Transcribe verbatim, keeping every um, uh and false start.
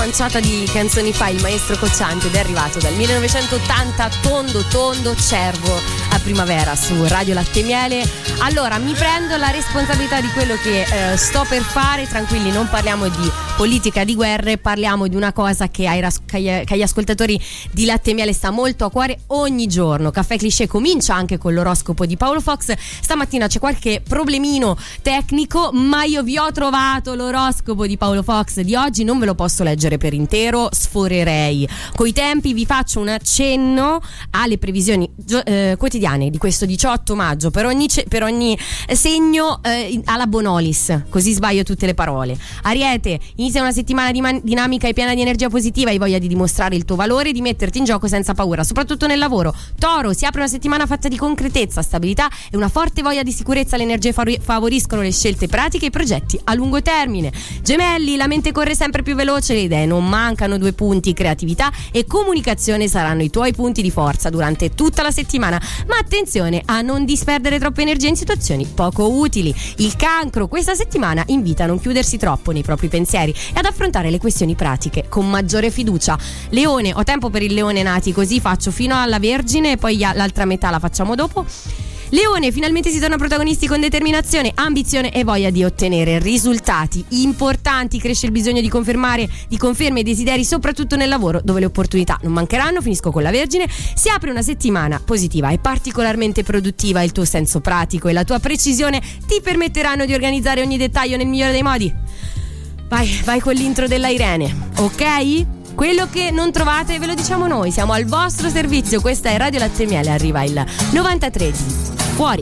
manciata di canzoni fa il maestro Cocciante ed è arrivato dal millenovecentottanta, tondo tondo, Cervo a primavera su Radio Latte e Miele. Allora mi prendo la responsabilità di quello che eh, sto per fare, tranquilli, non parliamo di politica, di guerre, parliamo di una cosa che ai, ras- che agli ascoltatori di Latte e Miele sta molto a cuore ogni giorno. Caffè Cliché comincia anche con l'oroscopo di Paolo Fox. Stamattina c'è qualche problemino tecnico, ma io vi ho trovato l'oroscopo di Paolo Fox di oggi, non ve lo posso leggere per intero, sforerei coi tempi. Vi faccio un accenno alle previsioni gio- eh, quotidiane di questo diciotto maggio per ogni, ce- per ogni segno eh, alla Bonolis, così sbaglio tutte le parole. Ariete, inizia una settimana di man- dinamica e piena di energia positiva, hai voglia di dimostrare il tuo valore e di metterti in gioco senza paura, soprattutto nel lavoro. Toro, si apre una settimana fatta di concretezza, stabilità e una forte voglia di sicurezza. Le energie fa- favoriscono le scelte pratiche e i progetti a lungo termine. Gemelli, la mente corre sempre più veloce, le idee non mancano, due punti, creatività e comunicazione saranno i tuoi punti di forza durante tutta la settimana, ma attenzione a non disperdere troppa energia in situazioni poco utili. Il Cancro, questa settimana invita a non chiudersi troppo nei propri pensieri e ad affrontare le questioni pratiche con maggiore fiducia. Leone, ho tempo per il leone nati, così faccio fino alla Vergine e poi l'altra metà la facciamo dopo. Leone, finalmente si torna protagonisti con determinazione, ambizione e voglia di ottenere risultati importanti. Cresce il bisogno di confermare, di conferme e desideri, soprattutto nel lavoro, dove le opportunità non mancheranno. Finisco con la Vergine. Si apre una settimana positiva e particolarmente produttiva. Il tuo senso pratico e la tua precisione ti permetteranno di organizzare ogni dettaglio nel migliore dei modi. Vai, vai con l'intro della Irene, ok? Quello che non trovate ve lo diciamo noi, siamo al vostro servizio. Questa è Radio Latte e Miele, arriva il novantatré di